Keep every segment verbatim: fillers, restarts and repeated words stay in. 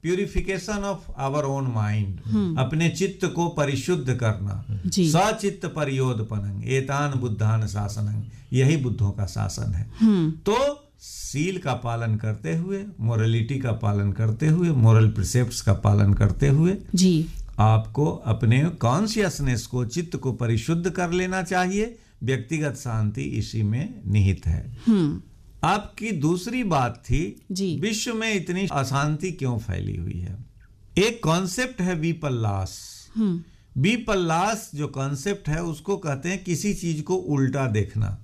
Purification of our own mind, अपने चित्त को परिशुद्ध करना। सचित्त परियोदपनंग एतान बुद्धान शासनंग, यही बुद्धों का शासन है। तो सील का पालन करते हुए, मोरलिटी का पालन करते हुए, मोरल प्रिसेप्ट्स का पालन करते हुए जी आपको अपने कॉन्शियसनेस को, चित्त को परिशुद्ध कर लेना चाहिए। व्यक्तिगत शांति इसी में निहित है। आपकी दूसरी बात थी जी, विश्व में इतनी अशांति क्यों फैली हुई है। एक कॉन्सेप्ट है विपल्लास। विपल्लास जो कॉन्सेप्ट है उसको कहते हैं किसी चीज को उल्टा देखना।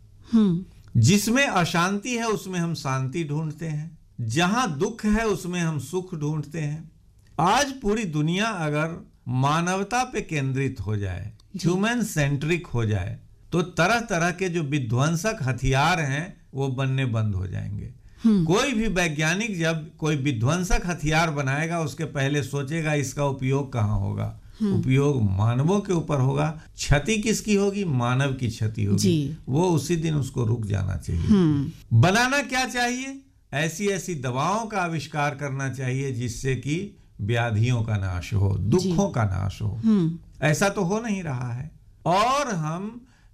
जिसमें अशांति है उसमें हम शांति ढूंढते हैं, जहां दुख है उसमें हम सुख ढूंढते हैं। आज पूरी दुनिया अगर मानवता पे केंद्रित हो जाए, ह्यूमन सेंट्रिक हो जाए, तो तरह तरह के जो विध्वंसक हथियार हैं वो बनने बंद हो जाएंगे। कोई भी वैज्ञानिक जब कोई विध्वंसक हथियार बनाएगा उसके पहले सोचेगा इसका उपयोग कहाँ होगा। उपयोग मानवों के ऊपर होगा। क्षति किसकी होगी? मानव की क्षति होगी। वो उसी दिन उसको रुक जाना चाहिए। बनाना क्या चाहिए? ऐसी ऐसी दवाओं का आविष्कार करना चाहिए जिससे कि व्याधियों का नाश हो, दुखों का नाश हो। ऐसा तो हो नहीं रहा है। और हम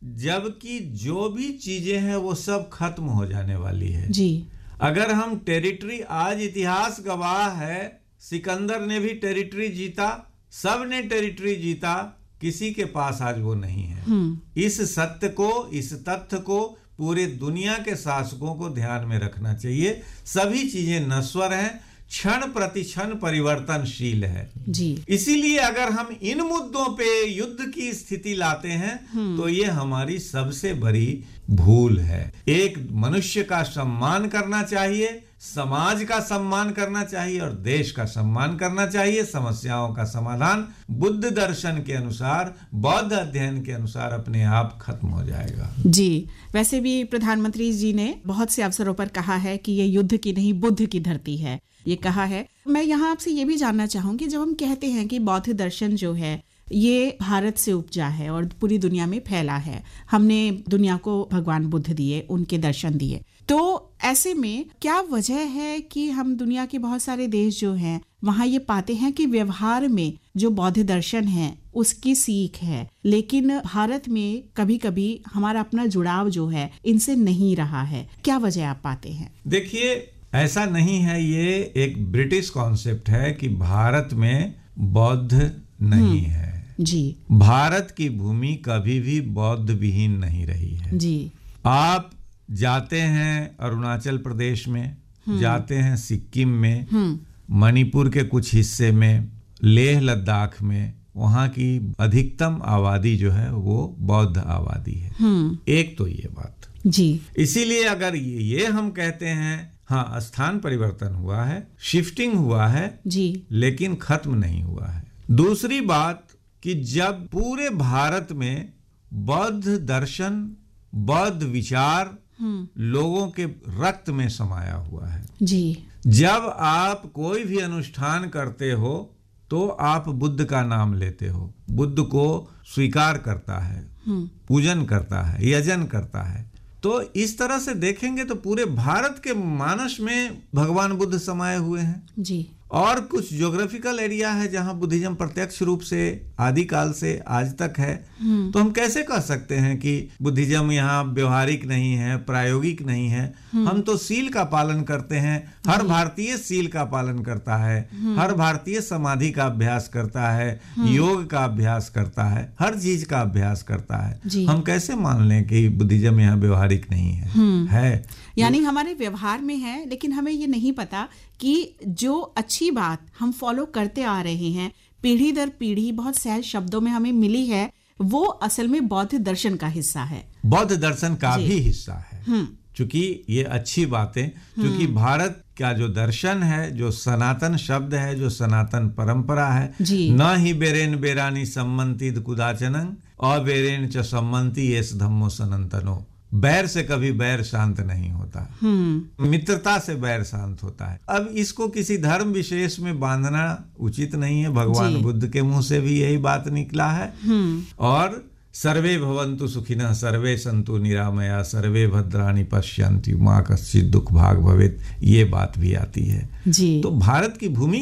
जबकि जो भी चीजें हैं वो सब खत्म हो जाने वाली है जी। अगर हम टेरिटरी, आज इतिहास गवाह है, सिकंदर ने भी टेरिटरी जीता, सब ने टेरिटरी जीता, किसी के पास आज वो नहीं है। इस सत्य को, इस तथ्य को पूरे दुनिया के शासकों को ध्यान में रखना चाहिए। सभी चीजें नश्वर हैं, क्षण प्रति क्षण परिवर्तनशील है जी। इसीलिए अगर हम इन मुद्दों पे युद्ध की स्थिति लाते हैं तो ये हमारी सबसे बड़ी भूल है। एक मनुष्य का सम्मान करना चाहिए, समाज का सम्मान करना चाहिए और देश का सम्मान करना चाहिए। समस्याओं का समाधान बुद्ध दर्शन के अनुसार, बौद्ध अध्ययन के अनुसार अपने आप खत्म हो जाएगा जी। वैसे भी प्रधानमंत्री जी ने बहुत से अवसरों पर कहा है कि ये युद्ध की नहीं बुद्ध की धरती है, ये कहा है। मैं यहाँ आपसे ये भी जानना चाहूंगी, जब हम कहते हैं कि बौद्ध दर्शन जो है ये भारत से उपजा है और पूरी दुनिया में फैला है, हमने दुनिया को भगवान बुद्ध दिए, उनके दर्शन दिए, तो ऐसे में क्या वजह है कि हम दुनिया के बहुत सारे देश जो हैं वहाँ ये पाते हैं कि व्यवहार में जो बौद्ध दर्शन है उसकी सीख है, लेकिन भारत में कभी कभी हमारा अपना जुड़ाव जो है इनसे नहीं रहा है। क्या वजह आप पाते हैं? देखिए, ऐसा नहीं है, ये एक ब्रिटिश कॉन्सेप्ट है कि भारत में बौद्ध नहीं है जी। भारत की भूमि कभी भी बौद्ध विहीन नहीं रही है जी। आप जाते हैं अरुणाचल प्रदेश में, जाते हैं सिक्किम में, मणिपुर के कुछ हिस्से में, लेह लद्दाख में, वहाँ की अधिकतम आबादी जो है वो बौद्ध आबादी है। एक तो ये बात जी। इसीलिए अगर ये, ये हम कहते हैं हाँ स्थान परिवर्तन हुआ है, शिफ्टिंग हुआ है जी, लेकिन खत्म नहीं हुआ है। दूसरी बात कि जब पूरे भारत में बौद्ध दर्शन, बौद्ध विचार लोगों के रक्त में समाया हुआ है जी। जब आप कोई भी अनुष्ठान करते हो तो आप बुद्ध का नाम लेते हो, बुद्ध को स्वीकार करता है, पूजन करता है, यजन करता है। तो इस तरह से देखेंगे तो पूरे भारत के मानस में भगवान बुद्ध समाये हुए हैं जी। और कुछ ज्योग्राफिकल एरिया है जहां बुद्धिज्म प्रत्यक्ष रूप से आदिकाल से आज तक है। तो हम कैसे कह सकते हैं कि बुद्धिज्म यहाँ व्यवहारिक नहीं है, प्रायोगिक नहीं है? हम तो सील का पालन करते हैं, हर भारतीय सील का पालन करता है, हर भारतीय समाधि का अभ्यास करता है, योग का अभ्यास करता है, हर चीज का अभ्यास करता है। हम कैसे मान लें कि बुद्धिज्म यहाँ व्यवहारिक नहीं है? है, यानी हमारे व्यवहार में है, लेकिन हमें ये नहीं पता कि जो अच्छी बात हम फॉलो करते आ रहे हैं पीढ़ी दर पीढ़ी, बहुत सहज शब्दों में हमें मिली है, वो असल में बौद्ध दर्शन का हिस्सा है, बौद्ध दर्शन का भी हिस्सा है। चूंकि ये अच्छी बातें, चूंकि भारत का जो दर्शन है, जो सनातन शब्द है, जो सनातन परंपरा है, न ही बेरेन बेरानी सम्मंतिद कुदाचनं अबेरेन च सम्मंति येस धम्मो सनातनो। बैर से कभी बैर शांत नहीं होता, मित्रता से बैर शांत होता है। अब इसको किसी धर्म विशेष में बांधना उचित नहीं है। भगवान बुद्ध के मुंह से भी यही बात निकला है। और सर्वे भवन्तु सुखिनः सर्वे सन्तु निरामया सर्वे भद्राणि पश्यन्तु मा कश्चित् दुःख भाग् भवेत्, ये बात भी आती है जी। तो भारत की भूमि